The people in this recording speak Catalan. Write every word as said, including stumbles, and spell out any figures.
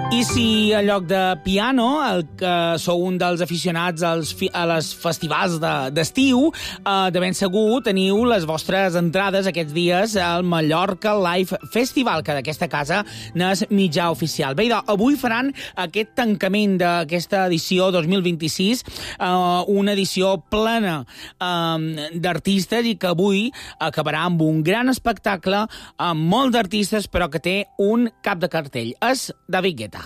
I si en lloc de piano, el que sou un dels aficionats als fi a les festivals d'estiu, de, eh, de ben segur teniu les vostres entrades aquests dies al Mallorca Live Festival, que d'aquesta casa n'és mitjà oficial. Bé, doncs, avui faran aquest tancament d'aquesta edició dos mil vint-i-sis, eh, una edició plena eh, d'artistes i que avui acabarà amb un gran espectacle amb molts d'artistes, però que té un cap de cartell. És David Guetta.